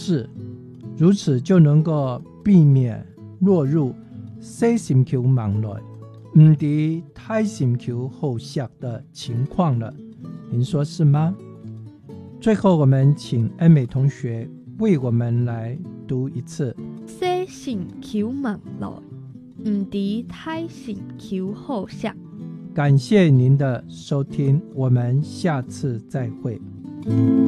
事，如此就能够避免落入小心求网内不敌太心求后下的情况了。您说是吗？最后我们请恩美同学为我们来读一次。 小心求网内不敌太心求后下。 感谢您的收听，我们下次再会。